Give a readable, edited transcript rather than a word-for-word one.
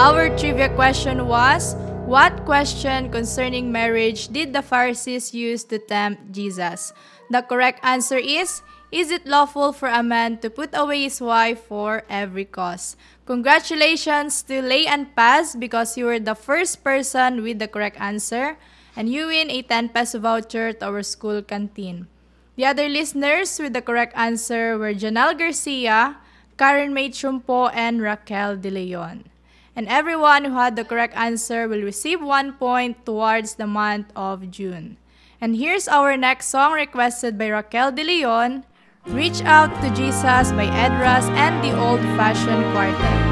Our trivia question was, what question concerning marriage did the Pharisees use to tempt Jesus? The correct answer is it lawful for a man to put away his wife for every cause? Congratulations to Lay and Paz because you were the first person with the correct answer, and you win a 10 peso voucher to our school canteen. The other listeners with the correct answer were Janelle Garcia, Karen May Chumpo, and Raquel De Leon. And everyone who had the correct answer will receive 1 point towards the month of June. And here's our next song requested by Raquel De Leon, Reach Out to Jesus by Ed Ross and the Old Fashioned Quartet.